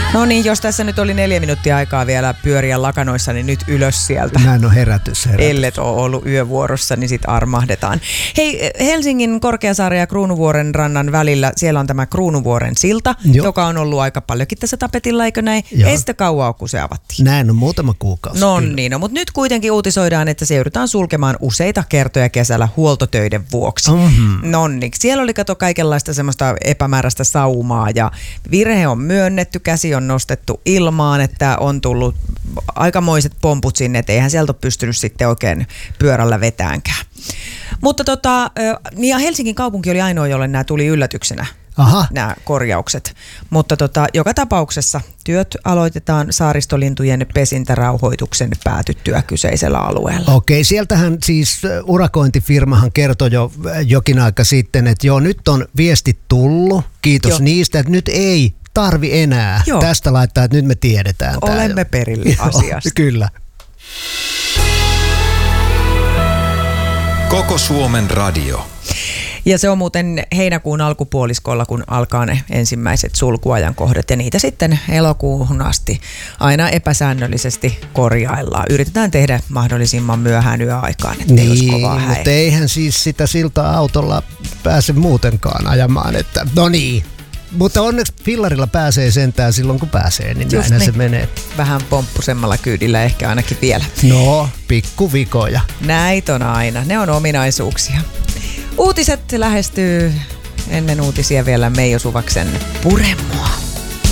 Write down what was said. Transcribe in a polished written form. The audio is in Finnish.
No niin, jos tässä nyt oli 4 minuuttia aikaa vielä pyöriä lakanoissa, niin nyt ylös sieltä. Näin on herätys. Ellet ole ollut yövuorossa, niin sit armahdetaan. Hei, Helsingin Korkeasaaren ja Kruunuvuoren rannan välillä, siellä on tämä Kruunuvuoren silta, joka on ollut aika paljonkin tässä tapetilla, eikö näin? Ei sitä kauan, kun se avattiin. Näin on muutama kuukausi. No niin, mutta nyt kuitenkin uutisoidaan, että se joudutaan sulkemaan useita kertoja kesällä huoltotöiden vuoksi. Nonni, siellä oli kato kaikenlaista semmoista epämääräistä saumaa ja virhe on myönnetty, käsi on nostettu ilmaan, että on tullut aikamoiset pomput sinne, että eihän sieltä ole pystynyt sitten oikein pyörällä vetäänkään. Mutta ja Helsingin kaupunki oli ainoa, jolle nämä tuli yllätyksenä. Nämä korjaukset. Mutta joka tapauksessa työt aloitetaan saaristolintujen pesintärauhoituksen päätyttyä kyseisellä alueella. Okei, sieltähän siis urakointifirmahan kertoi jo jokin aika sitten, että joo, nyt on viestit tullut, kiitos niistä, että nyt ei tarvi enää tästä laittaa, että nyt me tiedetään. Olemme perillä asiasta. Kyllä. Koko Suomen radio. Ja se on muuten heinäkuun alkupuoliskolla, kun alkaa ne ensimmäiset sulkuajankohdat ja niitä sitten elokuuhun asti aina epäsäännöllisesti korjaillaan. Yritetään tehdä mahdollisimman myöhään yöaikaan, ettei olisi kovaa häiriötä. Mutta eihän siis sitä siltaa autolla pääse muutenkaan ajamaan, että no niin. Mutta onneksi fillarilla pääsee sentään silloin, kun pääsee, niin näinhän se menee. Vähän pomppusemmalla kyydillä ehkä ainakin vielä. No, pikkuvikoja. Näitä on aina, ne on ominaisuuksia. Uutiset lähestyy ennen uutisia vielä Meijo Suvaksen Pure mua.